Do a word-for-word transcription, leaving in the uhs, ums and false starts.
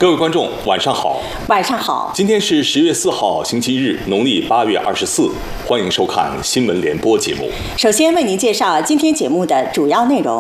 各位观众，晚上好。 晚上好。 今天是十月四号，星期日，农历八月二十四。欢迎收看新闻联播节目。 首先为您介绍今天节目的主要内容。